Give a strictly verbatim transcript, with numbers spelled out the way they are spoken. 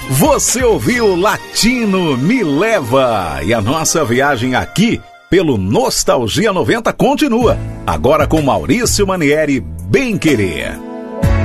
Você ouviu Latino Me Leva e a nossa viagem aqui pelo Nostalgia noventa continua, agora com Maurício Manieri Bem Querer.